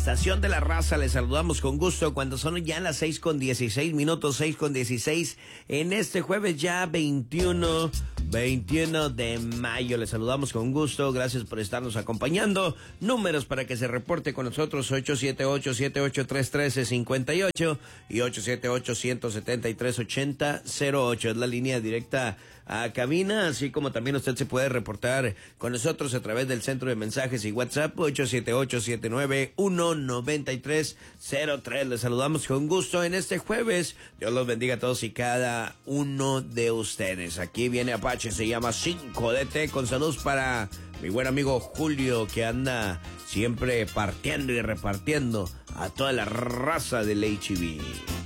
Estación de la Raza, les saludamos con gusto cuando son ya las 6:16 minutos, 6:16 en este jueves ya 21 de mayo. Les saludamos con gusto, gracias por estarnos acompañando. Números para que se reporte con nosotros: 878-7833-1358 y 878-173-8008. Es la línea directa a cabina, así como también usted se puede reportar con nosotros a través del centro de mensajes y WhatsApp 878-791-9303. Les saludamos con gusto en este jueves. Dios los bendiga a todos y cada uno de ustedes. Aquí viene Apache, se llama 5 de Té, con saludos para mi buen amigo Julio, que anda siempre partiendo y repartiendo a toda la raza del HB.